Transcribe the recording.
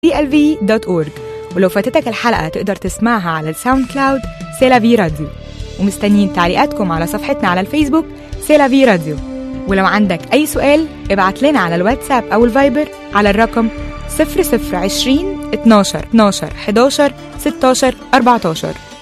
clv.org. ولو فاتتك الحلقة تقدر تسمعها على الساوند كلاود سيلافي راديو. ومستنيين تعليقاتكم على صفحتنا على الفيسبوك سيلافي راديو. ولو عندك أي سؤال ابعت لنا على الواتساب أو الفايبر على الرقم 0020 12 12 11 16 14.